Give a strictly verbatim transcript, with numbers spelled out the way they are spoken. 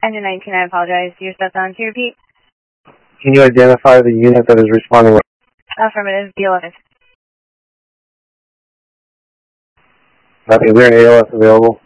Engine nineteen, I apologize. You're stepped on. Can you repeat? Can you identify the unit that is responding? Affirmative, D eleven. Okay, we're in A L S available.